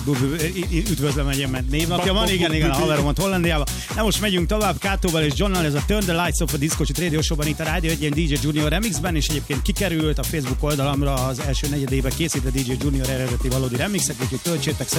Üdvözlöm, egyébként névnapja van, igen, a haverom ott Hollandiában. Na most megyünk tovább Kátóval és Johnnal, ez a Turn the Lights Off a Disco Radio Show-ban itt a rádió, egy ilyen DJ Junior remixben, és egyébként kikerült a Facebook oldalamra az első negyedébe készített DJ Junior eredeti valódi remixek, úgyhogy töltsétek